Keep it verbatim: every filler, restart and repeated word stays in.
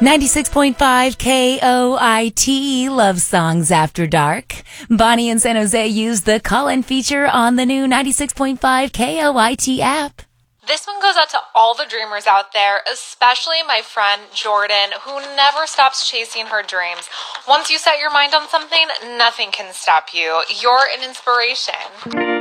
ninety-six point five K O I T, Love Songs After Dark. Bonnie in San Jose used the call-in feature on the new ninety-six point five K O I T app. This one goes out to all the dreamers out there, especially my friend Jordan, who never stops chasing her dreams. Once you set your mind on something, nothing can stop you. You're an inspiration.